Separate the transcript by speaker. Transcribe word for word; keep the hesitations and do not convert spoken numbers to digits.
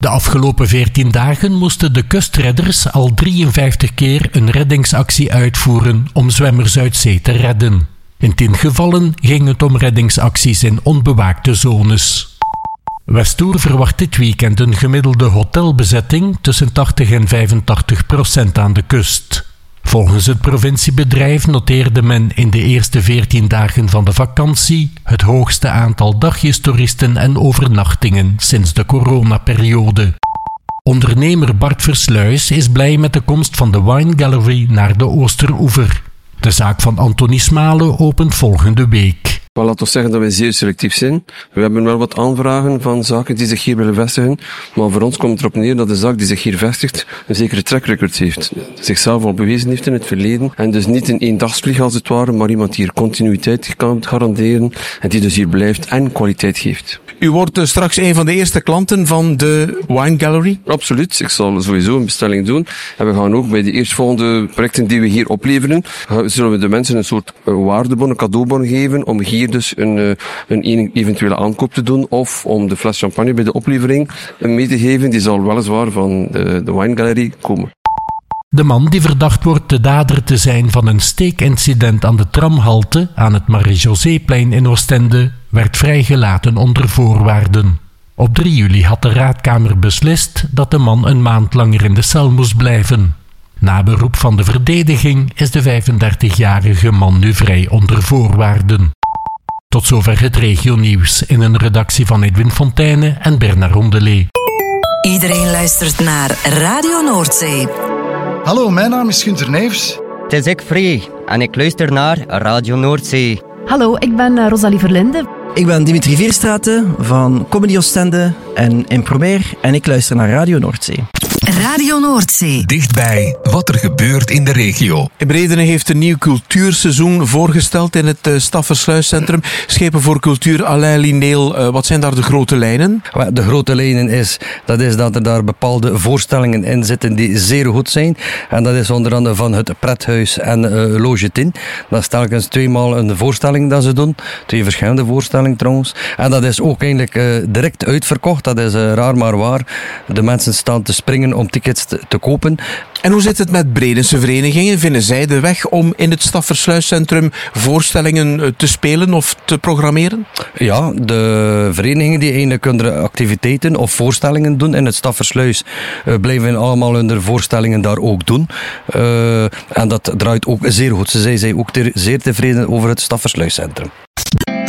Speaker 1: De afgelopen veertien dagen moesten de kustredders al drieënvijftig keer een reddingsactie uitvoeren om zwemmers uit zee te redden. In tien gevallen ging het om reddingsacties in onbewaakte zones. Westoer verwacht dit weekend een gemiddelde hotelbezetting tussen tachtig en vijfentachtig procent aan de kust. Volgens het provinciebedrijf noteerde men in de eerste veertien dagen van de vakantie het hoogste aantal dagjestoeristen en overnachtingen sinds de coronaperiode. Ondernemer Bart Versluis is blij met de komst van de Wine Gallery naar de Oosteroever. De zaak van Anthony Smale opent volgende week.
Speaker 2: Maar laat ons zeggen dat wij zeer selectief zijn. We hebben wel wat aanvragen van zaken die zich hier willen vestigen. Maar voor ons komt het erop neer dat de zaak die zich hier vestigt een zekere track record heeft. Zichzelf al bewezen heeft in het verleden. En dus niet een eendagsvlieg als het ware, maar iemand die hier continuïteit kan garanderen. En die dus hier blijft en kwaliteit geeft.
Speaker 3: U wordt uh, straks een van de eerste klanten van de Wine Gallery?
Speaker 2: Absoluut. Ik zal sowieso een bestelling doen. En we gaan ook bij de eerstvolgende projecten die we hier opleveren, zullen we de mensen een soort waardebon, een cadeaubon geven om hier dus een, een eventuele aankoop te doen of om de fles champagne bij de oplevering mee te geven. Die zal weliswaar van de, de Wine Gallery komen.
Speaker 1: De man die verdacht wordt de dader te zijn van een steekincident aan de tramhalte aan het Marie-Joséplein in Oostende werd vrijgelaten onder voorwaarden. Op drie juli had de raadkamer beslist dat de man een maand langer in de cel moest blijven. Na beroep van de verdediging is de vijfendertigjarige man nu vrij onder voorwaarden. Tot zover het regionieuws in een redactie van Edwin Fonteyne en Bernard Rondelet.
Speaker 4: Iedereen luistert naar Radio Noordzee.
Speaker 5: Hallo, mijn naam is Gunther Neefs.
Speaker 6: Het is ik, Free, en ik luister naar Radio Noordzee.
Speaker 7: Hallo, ik ben Rosalie Verlinde.
Speaker 8: Ik ben Dimitri Vierstraten van Comedy Oostende en Impromer en ik luister naar Radio Noordzee.
Speaker 4: Radio Noordzee.
Speaker 9: Dichtbij wat er gebeurt in de regio.
Speaker 3: Bredene heeft een nieuw cultuurseizoen voorgesteld in het uh, Staffersluiscentrum. Schepen voor Cultuur, Alain Lineel. Uh, wat zijn daar de grote lijnen?
Speaker 6: De grote lijnen is dat, is dat er daar bepaalde voorstellingen in zitten die zeer goed zijn. En dat is onder andere van het Prethuis en uh, Loge tien. Dat is telkens tweemaal een voorstelling dat ze doen. Twee verschillende voorstellingen trouwens. En dat is ook eigenlijk uh, direct uitverkocht. Dat is uh, raar maar waar. De mensen staan te springen om tickets te, te kopen.
Speaker 3: En hoe zit het met Bredense verenigingen? Vinden zij de weg om in het Staffersluiscentrum voorstellingen te spelen of te programmeren?
Speaker 6: Ja, de verenigingen die eigenlijk hun activiteiten of voorstellingen doen in het Staffersluis uh, blijven allemaal hun voorstellingen daar ook doen. Uh, en dat draait ook zeer goed. Ze zijn ook te, zeer tevreden over het Staffersluiscentrum.